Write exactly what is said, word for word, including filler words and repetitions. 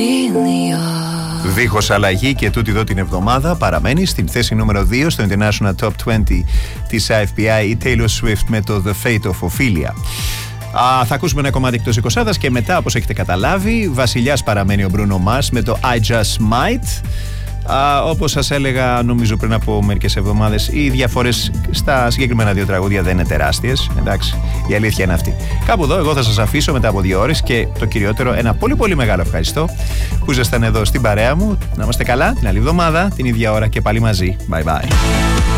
Δίχως αλλαγή και τούτη εδώ την εβδομάδα παραμένει στην θέση νούμερο δύο στο International Top είκοσι της άι εφ πι άι η Taylor Swift με το The Fate of Ophelia. Α, θα ακούσουμε ένα κομμάτι εκτός εικοσάδας και μετά, όπως έχετε καταλάβει, βασιλιάς παραμένει ο Bruno Mars με το I Just Might. Α, όπως σας έλεγα, νομίζω πριν από μερικές εβδομάδες, οι διαφορές στα συγκεκριμένα δύο τραγούδια δεν είναι τεράστιες. Εντάξει, η αλήθεια είναι αυτή. Κάπου εδώ, εγώ θα σας αφήσω μετά από δύο ώρες και το κυριότερο, ένα πολύ πολύ μεγάλο ευχαριστώ που ήσασταν εδώ στην παρέα μου. Να είμαστε καλά την άλλη εβδομάδα, την ίδια ώρα και πάλι μαζί. Bye bye.